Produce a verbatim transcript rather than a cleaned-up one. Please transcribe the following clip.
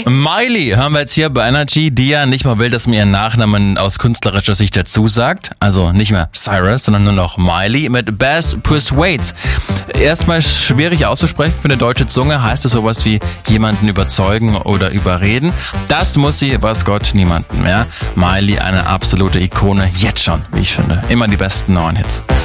Miley hören wir jetzt hier bei Energy, die ja nicht mal will, dass man ihren Nachnamen aus künstlerischer Sicht dazu sagt. Also nicht mehr Cyrus, sondern nur noch Miley mit Best Persuades. Erstmal schwierig auszusprechen für eine deutsche Zunge, heißt es sowas wie jemanden überzeugen oder überreden. Das muss sie, was Gott, niemanden mehr. Miley, eine absolute Ikone, jetzt schon, wie ich finde. Immer die besten neuen Hits.